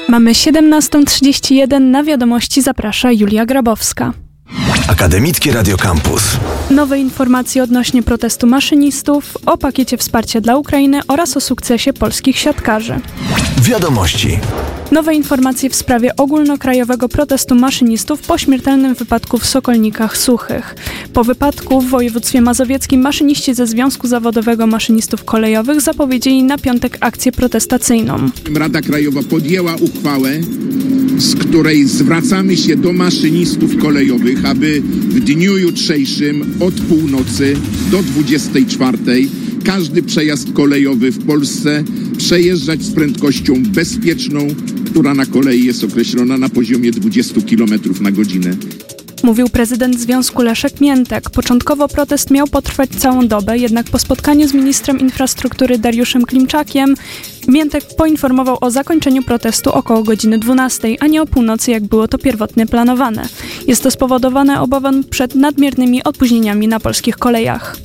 Mamy 17:31, na wiadomości zaprasza Julia Grabowska. Akademickie Radio Campus. Nowe informacje odnośnie protestu maszynistów, o pakiecie wsparcia dla Ukrainy oraz o sukcesie polskich siatkarzy. Wiadomości. Nowe informacje w sprawie ogólnokrajowego protestu maszynistów po śmiertelnym wypadku w Sokolnikach Suchych. Po wypadku w województwie mazowieckim maszyniści ze Związku Zawodowego Maszynistów Kolejowych zapowiedzieli na piątek akcję protestacyjną. Rada Krajowa podjęła uchwałę, z której zwracamy się do maszynistów kolejowych, aby w dniu jutrzejszym od północy do 24:00 każdy przejazd kolejowy w Polsce przejeżdżać z prędkością bezpieczną, która na kolei jest określona na poziomie 20 km na godzinę. Mówił prezydent związku Leszek Miętek. Początkowo protest miał potrwać całą dobę, jednak po spotkaniu z ministrem infrastruktury Dariuszem Klimczakiem Miętek poinformował o zakończeniu protestu około godziny 12:00, a nie o północy, jak było to pierwotnie planowane. Jest to spowodowane obawą przed nadmiernymi opóźnieniami na polskich kolejach.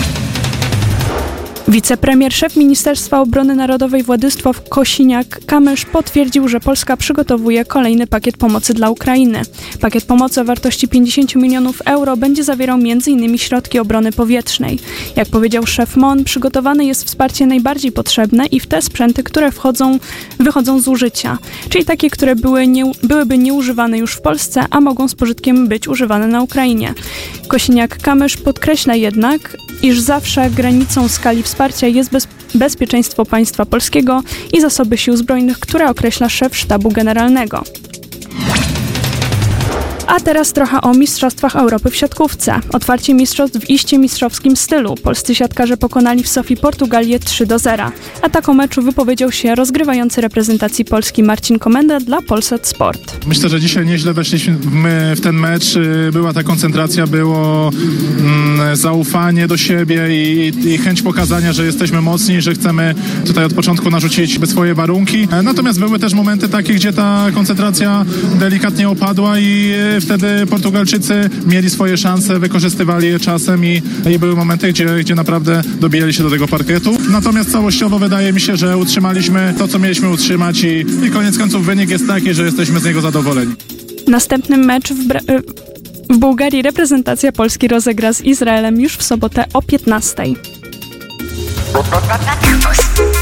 Wicepremier, szef Ministerstwa Obrony Narodowej Władysław Kosiniak-Kamysz potwierdził, że Polska przygotowuje kolejny pakiet pomocy dla Ukrainy. Pakiet pomocy o wartości 50 milionów euro będzie zawierał m.in. środki obrony powietrznej. Jak powiedział szef MON, przygotowane jest wsparcie najbardziej potrzebne i w te sprzęty, które wychodzą z użycia, czyli takie, które byłyby nieużywane już w Polsce, a mogą z pożytkiem być używane na Ukrainie. Kosiniak-Kamysz podkreśla jednak, iż zawsze granicą skali wsparcia jest bezpieczeństwo państwa polskiego i zasoby sił zbrojnych, które określa szef sztabu generalnego. A teraz trochę o Mistrzostwach Europy w siatkówce. Otwarcie mistrzostw w iście mistrzowskim stylu. Polscy siatkarze pokonali w Sofii Portugalię 3-0. A tak o meczu wypowiedział się rozgrywający reprezentacji Polski Marcin Komenda dla Polsat Sport. Myślę, że dzisiaj nieźle weszliśmy w ten mecz. Była ta koncentracja, było zaufanie do siebie i chęć pokazania, że jesteśmy mocni, że chcemy tutaj od początku narzucić swoje warunki. Natomiast były też momenty takie, gdzie ta koncentracja delikatnie opadła i wtedy Portugalczycy mieli swoje szanse, wykorzystywali je czasem i były momenty, gdzie naprawdę dobijali się do tego parketu. Natomiast całościowo wydaje mi się, że utrzymaliśmy to, co mieliśmy utrzymać i koniec końców wynik jest taki, że jesteśmy z niego zadowoleni. Następny mecz w Bułgarii reprezentacja Polski rozegra z Izraelem już w sobotę o 15:00.